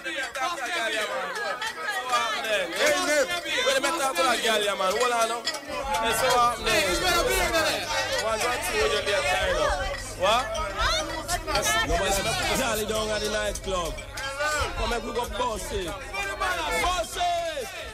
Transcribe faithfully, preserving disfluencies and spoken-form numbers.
When I talk to that girl, yeah, man, hold on now. Let's see what happens. One, two, three, you get tired of. What? Let's Charlie down at the nightclub. Come and we go boss it. Boss it!